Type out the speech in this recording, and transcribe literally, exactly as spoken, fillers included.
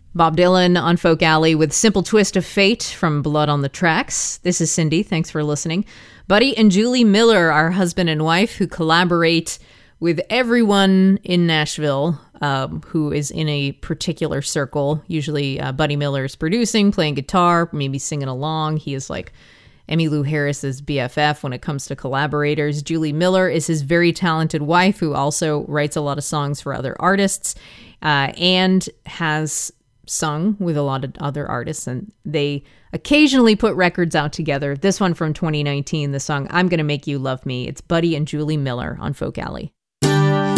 Bob Dylan on Folk Alley with Simple Twist of Fate from Blood on the Tracks. This is Cindy. Thanks for listening. Buddy and Julie Miller are husband and wife who collaborate with everyone in Nashville um, who is in a particular circle. Usually uh, Buddy Miller is producing, playing guitar, maybe singing along. He is like Emmylou Harris's B F F when it comes to collaborators. Julie Miller is his very talented wife who also writes a lot of songs for other artists uh, and has sung with a lot of other artists, and they occasionally put records out together. This one from twenty nineteen, the song I'm Gonna Make You Love Me. It's Buddy and Julie Miller on Folk Alley.